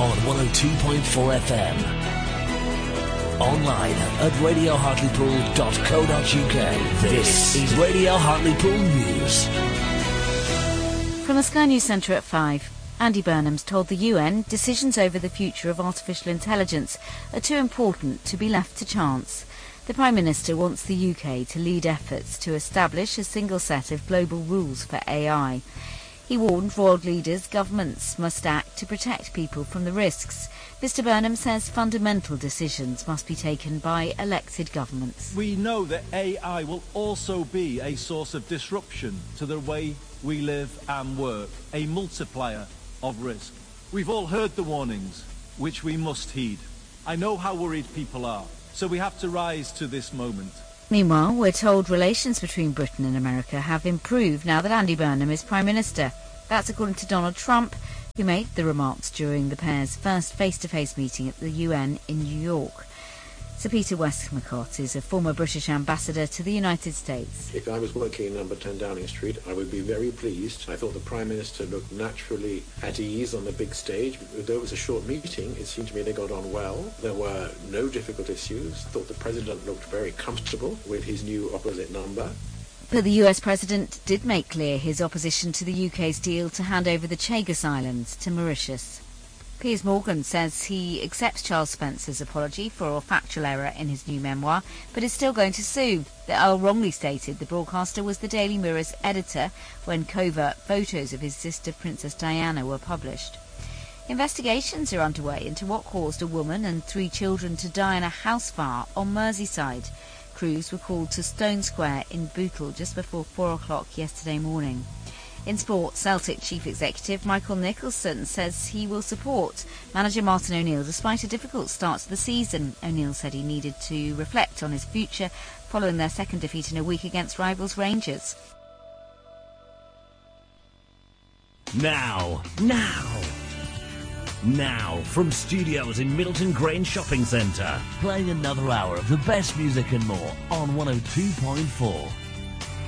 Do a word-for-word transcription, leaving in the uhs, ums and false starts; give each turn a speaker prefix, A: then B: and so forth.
A: on one oh two point four F M. Online at radio hartlepool dot co dot uk. This is Radio Hartlepool News.
B: From the Sky News Centre at five, Andy Burnham's told the U N decisions over the future of artificial intelligence are too important to be left to chance. The Prime Minister wants the U K to lead efforts to establish a single set of global rules for A I. He warned world leaders governments must act to protect people from the risks. Mister Burnham says fundamental decisions must be taken by elected governments.
C: We know that A I will also be a source of disruption to the way we live and work, a multiplier of risk. We've all heard the warnings, which we must heed. I know how worried people are, so we have to rise to this moment.
B: Meanwhile, we're told relations between Britain and America have improved now that Andy Burnham is Prime Minister. That's according to Donald Trump, who made the remarks during the pair's first face-to-face meeting at the U N in New York. Sir Peter Westmacott is a former British ambassador to the United States.
D: If I was working in number ten Downing Street, I would be very pleased. I thought the Prime Minister looked naturally at ease on the big stage. Though it was a short meeting, it seemed to me they got on well. There were no difficult issues. I thought the President looked very comfortable with his new opposite number.
B: But the U S President did make clear his opposition to the U K's deal to hand over the Chagos Islands to Mauritius. Piers Morgan says he accepts Charles Spencer's apology for a factual error in his new memoir, but is still going to sue. The Earl wrongly stated the broadcaster was the Daily Mirror's editor when covert photos of his sister Princess Diana were published. Investigations are underway into what caused a woman and three children to die in a house fire on Merseyside. Crews were called to Stone Square in Bootle just before four o'clock yesterday morning. In sport, Celtic Chief Executive Michael Nicholson says he will support manager Martin O'Neill despite a difficult start to the season. O'Neill said he needed to reflect on his future following their second defeat in a week against rivals Rangers.
A: Now, now, now, from studios in Middleton Grange Shopping Centre, playing another hour of the best music and more on one oh two point four.